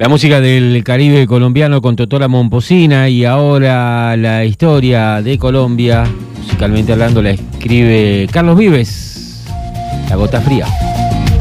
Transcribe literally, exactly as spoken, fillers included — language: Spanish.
La música del Caribe colombiano con Totola Momposina, y ahora la historia de Colombia, musicalmente hablando, la escribe Carlos Vives, La Gota Fría.